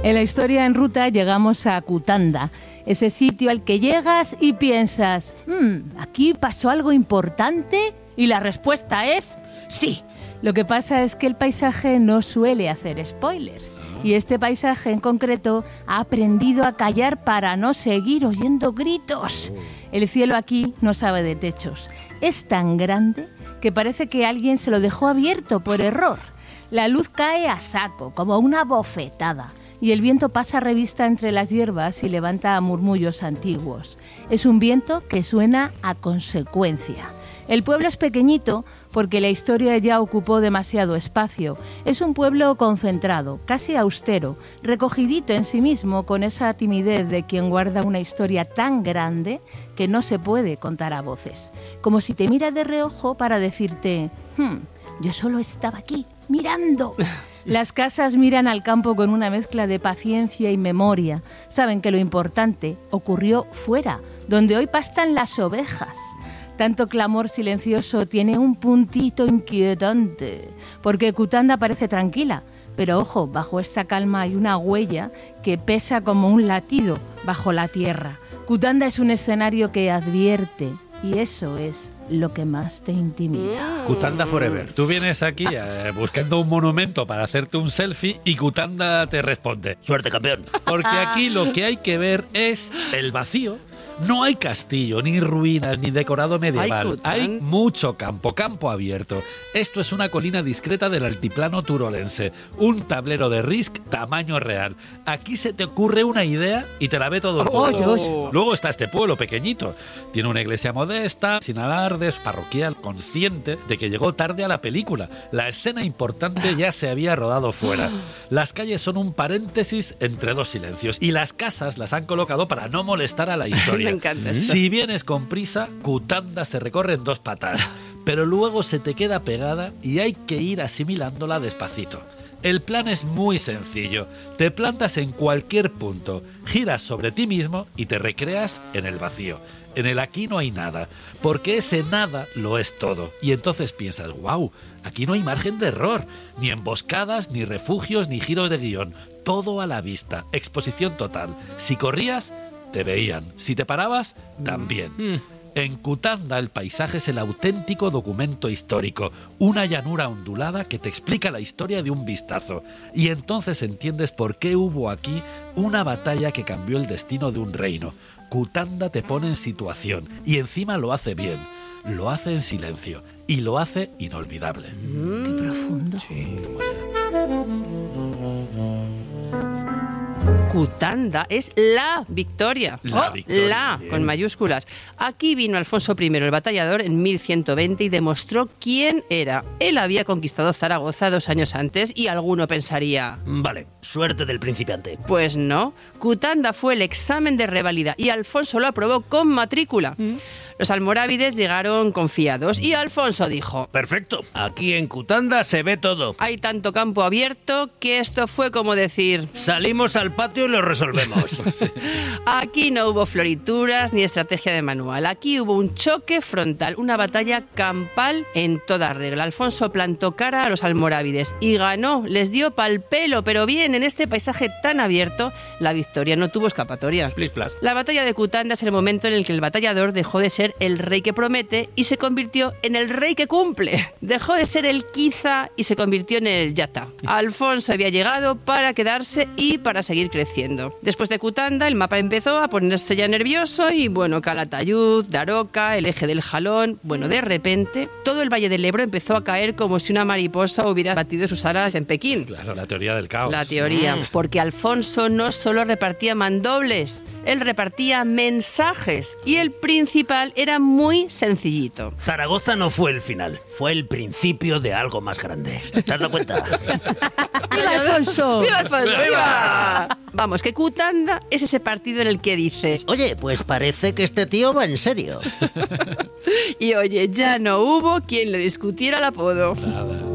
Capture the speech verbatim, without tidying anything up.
En la historia en ruta llegamos a Cutanda, ese sitio al que llegas y piensas, hmm, ¿aquí pasó algo importante? Y la respuesta es sí. Lo que pasa es que el paisaje no suele hacer spoilers. Y este paisaje en concreto ha aprendido a callar para no seguir oyendo gritos. El cielo aquí no sabe de techos. Es tan grande que parece que alguien se lo dejó abierto por error. La luz cae a saco, como una bofetada, y el viento pasa revista entre las hierbas y levanta murmullos antiguos. Es un viento que suena a consecuencia. El pueblo es pequeñito porque la historia ya ocupó demasiado espacio. Es un pueblo concentrado, casi austero, recogidito en sí mismo, con esa timidez de quien guarda una historia tan grande que no se puede contar a voces. Como si te mira de reojo para decirte, hmm, yo solo estaba aquí, mirando. Las casas miran al campo con una mezcla de paciencia y memoria. Saben que lo importante ocurrió fuera, donde hoy pastan las ovejas. Tanto clamor silencioso tiene un puntito inquietante, porque Cutanda parece tranquila, pero ojo, bajo esta calma hay una huella que pesa como un latido bajo la tierra. Cutanda es un escenario que advierte, y eso es lo que más te intimida. Cutanda Forever. Tú vienes aquí eh, buscando un monumento para hacerte un selfie y Cutanda te responde: suerte, campeón. Porque aquí lo que hay que ver es el vacío. No hay castillo, ni ruinas, ni decorado medieval. Ay, hay mucho campo, campo abierto. Esto es una colina discreta del altiplano turolense. Un tablero de Risk tamaño real. Aquí se te ocurre una idea y te la ve todo el mundo. Oh, oh. Luego está este pueblo pequeñito. Tiene una iglesia modesta, sin alardes, parroquial, consciente de que llegó tarde a la película. La escena importante ya se había rodado fuera. Las calles son un paréntesis entre dos silencios. Y las casas las han colocado para no molestar a la historia. Me encanta esto. Si vienes con prisa, Cutanda se recorre en dos patas, pero luego se te queda pegada y hay que ir asimilándola despacito. El plan es muy sencillo. Te plantas en cualquier punto, giras sobre ti mismo y te recreas en el vacío. En el aquí no hay nada, porque ese nada lo es todo. Y entonces piensas, wow, aquí no hay margen de error, ni emboscadas, ni refugios, ni giros de guión. Todo a la vista, exposición total. Si corrías, te veían. Si te parabas, también. Mm. En Cutanda el paisaje es el auténtico documento histórico, una llanura ondulada que te explica la historia de un vistazo. Y entonces entiendes por qué hubo aquí una batalla que cambió el destino de un reino. Cutanda te pone en situación y encima lo hace bien. Lo hace en silencio y lo hace inolvidable. Mm. Qué profundo. Sí. Cutanda es la victoria. La oh, victoria, La, bien. con mayúsculas. Aquí vino Alfonso primero el batallador en mil ciento veinte y demostró quién era. Él había conquistado Zaragoza dos años antes y alguno pensaría... Vale, suerte del principiante. Pues no. Cutanda fue el examen de reválida y Alfonso lo aprobó con matrícula. ¿Mm? Los almorávides llegaron confiados y Alfonso dijo... Perfecto, aquí en Cutanda se ve todo. Hay tanto campo abierto que esto fue como decir... Salimos al patio y lo resolvemos. Sí. Aquí no hubo florituras ni estrategia de manual. Aquí hubo un choque frontal, una batalla campal en toda regla. Alfonso plantó cara a los almorávides y ganó. Les dio pal pelo, pero bien, en este paisaje tan abierto, la victoria no tuvo escapatoria. Plis, plas. La batalla de Cutanda es el momento en el que el batallador dejó de ser el rey que promete y se convirtió en el rey que cumple. Dejó de ser el quizá y se convirtió en el ya está. Alfonso había llegado para quedarse y para seguir creciendo. Después de Cutanda, el mapa empezó a ponerse ya nervioso y, bueno, Calatayud, Daroca, el eje del Jalón... Bueno, de repente, todo el Valle del Ebro empezó a caer como si una mariposa hubiera batido sus alas en Pekín. Claro, la teoría del caos. La teoría. Mm. Porque Alfonso no solo repartía mandobles, él repartía mensajes y el principal era muy sencillito. Zaragoza no fue el final, fue el principio de algo más grande. ¿Te has dado cuenta? ¡Viva Alfonso! ¡Viva Alfonso! ¡Viva! Vamos, que Cutanda es ese partido en el que dices... Oye, pues parece que este tío va en serio. Y oye, ya no hubo quien le discutiera el apodo. Nada.